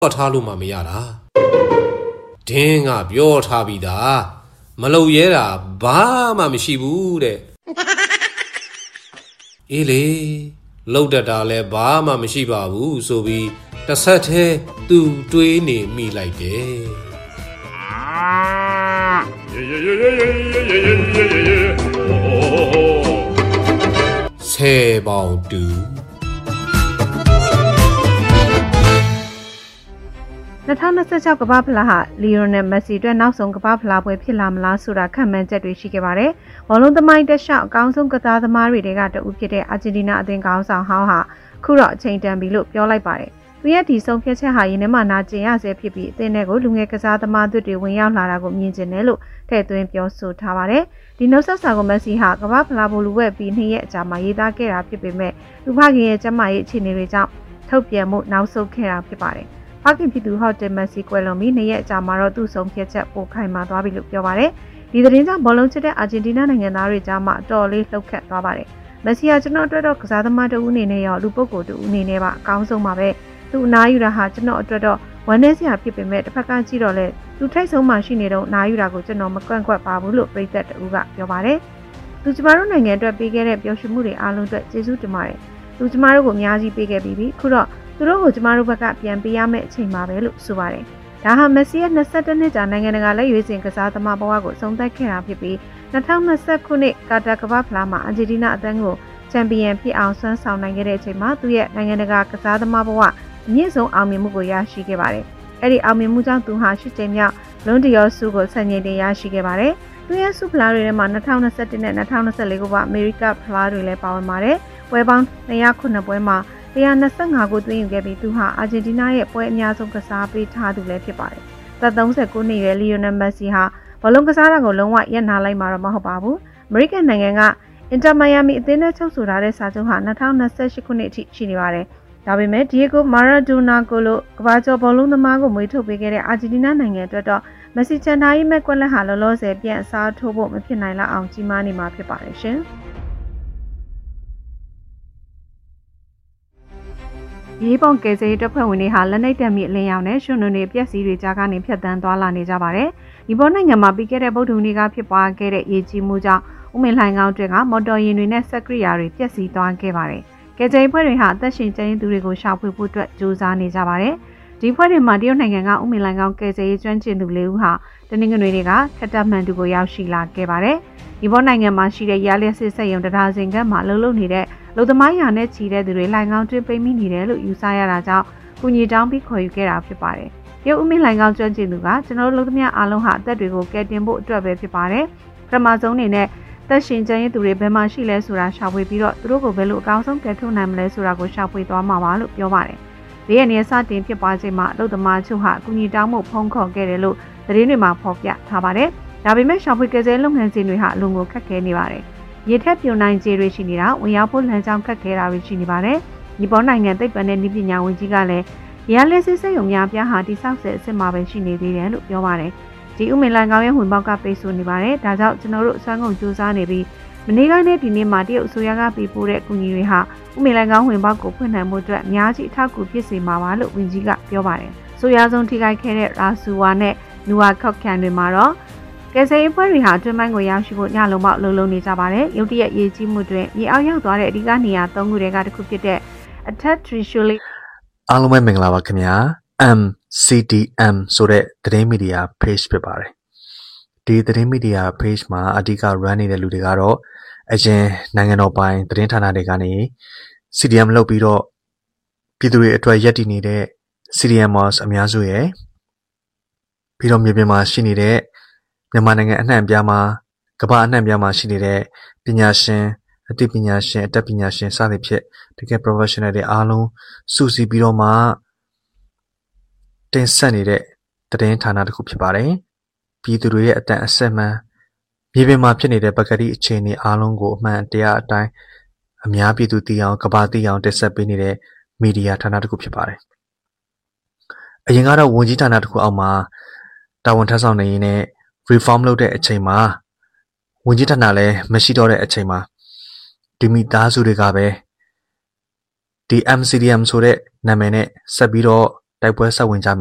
ထားလို့မှမရတာဒင်းကပြောထားပြီးသားမလုံရဲတာဘာမှမရှိဘူးတဲ့အေးလေလှုပ်တတ်တာလည်းဘာမှမရှိပါဘူးဆိုပြီးတစ်ဆက်တည်းသူတွေးနေမိလိုက်တယ်10 ပေါင်တူ 2026ကမ္ဘာဖလားဟာလီယိုနယ်မက်ဆီအတွက်နောက်ဆုံးကမ္ဘာဖလားပွဲဖြစ်လာမလားဆိုတာခန့်မှန်းချက်တွေရှိခဲ့ပါတယ်။ဘောလုံးသမိုင်းတက်လျှောက်အကောင်းဆုံးကစားသမားတွေကတဦးဖြစ်တဲ့အာဂျင်တီးနားအသင်းကောင်းဆောင်ဟောင်းဟာခုတော့အချိန်တန်ပြီလို့ပြောလိုက်ပါတယ်။သူရဲ့ဒီဆုံးဖြတ်ချက်ဟာရင်းနှီးမှနာကျင်ရဆဲဖြစ်ပြီးအသင်းထဲကိုလူငယ်ကစားသမားတွေဝင်ရောက်လာတာကိုမြင်ကျင်တယ်လို့ထည့်သွင်းပြောဆိုထားပါတယ်။ဒီနှုတ်ဆက်စာကိုမက်ဆီဟာကမ္ဘာဖလားဘောလူဝက်ပြီး2ရက်အကြာမှာရေးသားခဲ့တာဖြစ်ပေမဲ့လူဖခင်ရဲ့ကျန်းမာရေးအခြေအနေတွေကြောင့်ထုတ်ပြန်မှုနောက်ဆုတ်ခဲ့တာဖြစ်ပါတယ်။ဖခင်ဖြစ်သူဟော့တယ်မက်ဆီကွယ်လွန်ပြီး2ရက်အကြာမှာတော့သူ့ဆုံးဖြတ်ချက်ပိုခိုင်မာသွားပြီလို့ပြောပါတယ်။ဒီသတင်းကြောင့်ဘောလုံးချစ်တဲ့အာဂျင်တီးနားနိုင်ငံသားတွေကြားမှာအတော်လေးလှုပ်ခတ်သွားပါတယ်။မက်ဆီဟာကျွန်တော်အတွက်တော့ကစားသမားတဦးအနေနဲ့ရောလူပုဂ္ဂိုလ်တဦးအနေနဲ့ပါအကောင်းဆုံးပါပဲ။သူအနားယူတာဟာကျွန်တော်အတွက်တော့ဝမ်းနည်းစရာဖြစ်ပေမဲ့တစ်ဖက်ကကြည့်တော့လေသူထိတ်ဆုံးမှရှိနေတော့အနားယူတာကိုကျွန်တော်မကွန့်ကွက်ပါဘူးလို့ပြည်သက်တဦးကပြောပါတယ်။သူကျမတို့နိုင်ငံအတွက်ပေးခဲ့တဲ့ပျော်ရွှင်မှုတွေအားလုံးအတွက်ကျေးဇူးတင်ပါတယ်။သူကျမတို့ကိုအများကြီးပေးခဲ့ပြီးခုတော့သူတို့ကိုကျမတို့ဘက်ကပြန်ပေးရမယ့်အချိန်ပါပဲလို့ဆိုပါတယ်။ဒါဟာမက်ဆီရဲ့22နှစ်ကြာနိုင်ငံတကာလက်ရွေးစင်ကစားသမားဘဝကိုဆုံးသက်ခဲ့တာဖြစ်ပြီး2020ခုနှစ်ကာတာကမ္ဘာဖလားမှာအာဂျင်တီးနားအသင်းကိုချန်ပီယံဖြစ်အောင်ဆွမ်းဆောင်နိုင်ခဲ့တဲ့အချိန်မှာသူရဲ့နိုင်ငံတကာကစားသမားဘဝအမြင့်ဆုံးအောင်မြင်မှုကိုရရှိခဲ့ပါတယ်။အဲ့ဒီအောင်မြင်မှုကြောင့်သူဟာ8ကြိမ်မြောက်လွန်ဒီယောဆုကိုဆန်ချိန်တင်ရရှိခဲ့ပါတယ်။သူရဲ့ဆုဖလားတွေထဲမှာ2021နဲ့2024ခုပါအမေရိကဖလားတွေလည်းပါဝင်ပါတယ်။ပွဲပေါင်း209ပွဲမှာ125ကိုသွင်းယူခဲ့ပြီးသူဟာအာဂျင်တီးနားရဲ့ပွဲအများဆုံးကစားပေးထားသူလည်းဖြစ်ပါတယ်။သက်39နှစ်ရွယ်လီယိုနယ်မက်ဆီဟာဘောလုံးကစားတာကိုလုံးဝရပ်နားလိုက်မှာတော့မဟုတ်ပါဘူး။အမေရိကန်နိုင်ငံကအင်တာမိုင်ယာမီအသင်းနဲ့ချုပ်ဆိုထားတဲ့စာချုပ်ဟာ2028ခုနှစ်အထိရှိနေပါတယ်။ဒါပေမဲ့ဒီယိုဂိုမာရာဒိုနာကိုလိုကမ္ဘာကျော်ဘောလုံးသမားကိုမွေးထုတ်ပေးခဲ့တဲ့အာဂျင်တီးနားနိုင်ငံအတွက်တော့မက်ဆီချန်တာရေးမဲ့ကွက်လက်ဟာလောလောဆယ်ပြန်အစားထိုးဖို့မဖြစ်နိုင်လောက်အောင်ကြီးမားနေမှာဖြစ်ပါတယ်ရှင်။ရေးပုံကယ်ဆယ်ရေးတပ်ဖွဲ့ဝင်တွေဟာလက်နက်တံမိအလင်းရောင်နဲ့ရွှွနွန်တွေပြက်စီးတွေကြားကနေဖြတ်တန်းသွားလာနေကြပါတယ်။ဒီပေါ်နိုင်ငံမှာပြီးခဲ့တဲ့ဗုဒ္ဓဟူးနေ့ကဖြစ်ပွားခဲ့တဲ့ရေကြီးမှုကြောင့်ဦးမင်းလှိုင်ကောင်းတွေကမော်တော်ယာဉ်တွေနဲ့စက်ကိရိယာတွေပျက်စီးသွားခဲ့ပါတယ်။ကယ်ဆယ်ရေးဖွဲ့တွေဟာအသက်ရှင်ကျန်ရစ်သူတွေကိုရှာဖွေဖို့အတွက်ကြိုးစားနေကြပါတယ်။ဒီဖွဲ့တွေမှာတရုတ်နိုင်ငံကဦးမင်းလှိုင်ကောင်းကယ်ဆယ်ရေးကျွမ်းကျင်သူ၄ဦးဟာတနင်္ဂနွေနေ့ကခက်တပ်မှန်တူကိုရောက်ရှိလာခဲ့ပါတယ်။ဒီပေါ်နိုင်ငံမှာရှိတဲ့ရလျက်စစ်စက်ရုံတရားစင်ကမှလှုပ်လှုပ်နေတဲ့လူသမားရာနဲ့ချီတဲ့သူတွေလှိုင်ကောင်းတွင်းပိတ်မိနေတယ်လို့ယူဆရတာကြောင့်ကုညီတောင်းပြီးခေါ်ယူခဲ့တာဖြစ်ပါတယ်။ရုပ်ဦးမင်းလှိုင်ကောင်းကျွမ်းကျင်သူကကျွန်တော်တို့လူသမားအားလုံးဟာအသက်တွေကိုကယ်တင်ဖို့အတွက်ပဲဖြစ်ပါတယ်။ပထမဆုံးအနေနဲ့သက်ရှင်ကျန်ရစ်သူတွေဘယ်မှာရှိလဲဆိုတာရှာဖွေပြီးတော့သူတို့ကိုဘယ်လိုအကောင်းဆုံးကယ်ထုတ်နိုင်မလဲဆိုတာကိုရှာဖွေသွားမှာပါလို့ပြောပါတယ်။ဒီရက်နေ့စတင်ဖြစ်ပွားချိန်မှာအလုသမားချုပ်ဟာကုညီတောင်းမှုဖုံးခေါ်ခဲ့တယ်လို့သတင်းတွေမှာဖော်ပြထားပါတယ်။ဒါပေမဲ့ရှာဖွေကယ်ဆယ်လုပ်ငန်းစဉ်တွေဟာအလွန်ကိုခက်ခဲနေပါတယ်။ရေထက်ပြုံနိုင်ခြေတွေရှိနေတာဝင်ရောက်ဖို့လမ်းကြောင်းခက်ခဲတာတွေရှိနေပါတယ်။ဒီပေါ်နိုင်ငံသိပ္ပံနဲ့နည်းပညာဝန်ကြီးကလည်းရလစ်စစ်စက်ရုံများပြားဟာတိစောက်ဆဲအစ်စ်မှာပဲရှိနေသေးတယ်လို့ပြောပါတယ်။ဒီဥမင်လန်ကောင်းရဲ့ဝင်ပေါက်ကပိတ်ဆို့နေပါတယ်။ဒါကြောင့်ကျွန်တော်တို့အစွမ်းကုန်ကြိုးစားနေပြီးမနေ့ကနဲ့ဒီနေ့မှာတရုတ်အစိုးရကပေးပို့တဲ့အကူအညီတွေဟာဥမင်လန်ကောင်းဝင်ပေါက်ကိုဖွင့်နိုင်မှုအတွက်အများကြီးအထောက်အကူဖြစ်စေမှာပါလို့ဝန်ကြီးကပြောပါတယ်။ဆိုရဆုံးထိခိုက်ခဲ့တဲ့ရာဆူဝါနဲ့နူဝါခောက်ခံတွေမှာတော့ကယ်ဆယ်ရေးဖွဲ့တွေဟာအတွင်းပိုင်းကိုရောက်ရှိဖို့ညလုံးပေါက်လုံနေကြပါတယ်။ရုတ်တရက်ရေးကြီးမှုတွင်မြေအောက်ရောက်သွားတဲ့အဓိကနေရာ၃ခုတည်းကတစ်ခုဖြစ်တဲ့အထက်ထရီရှူလီအားလုံးပဲမင်္ဂလာပါခင်ဗျာ MCDM ဆိုတဲ့သတင်းမီဒီယာ page ဖြစ်ပါတယ်ဒီသတင်းမီဒီယာ page မှာအဓိက run နေတဲ့လူတွေကတော့အရင်နိုင်ငံတော်ပိုင်သတင်းဌာနတွေကနေ CDM လုပ်ပြီးတော့ပြည်သူတွေအတွက်ရည်တည်နေတဲ့ CDMers အများစုရယ်ပြီးတော့မြေပြင်မှာရှိနေတဲ့မြန်မာနိုင်ငံအနှံ့အပြားမှာကမ္ဘာအနှံ့အပြားမှာရှိနေတဲ့ပညာရှင်အသိပညာရှင်အတတ်ပညာရှင်စသဖြင့်တကယ် professional တွေအားလုံးစုစည်းပြီးတော့မှတင်ဆက်နေတဲ့သတင်းဌာနတစ်ခုဖြစ်ပါတယ်ပြည်သူတွေရဲ့အတန်အဆက်မှန်မြေပြင်မှာဖြစ်နေတဲ့ပကတိအခြေအနေအားလုံးကိုအမှန်တရားအတိုင်းအများပြည်သူသိအောင်ကမ္ဘာသိအောင်တင်ဆက်ပေးနေတဲ့မီဒီယာဌာနတစ်ခုဖြစ်ပါတယ်အရင်ကတော့ဝန်ကြီးဌာနတစ်ခုအောက်မှာတာဝန်ထမ်းဆောင်နေရင်းနဲ့ reform လုပ်တဲ့အချိန်မှာဝန်ကြီးဌာနလည်းမရှိတော့တဲ့အချိန်မှာဒီမိသားစုတွေကပဲဒီ MCDM ဆိုတဲ့နာမည်နဲ့ဆက်ပြီးတော့တိုက်ပွဲဆက်ဝင်ကြ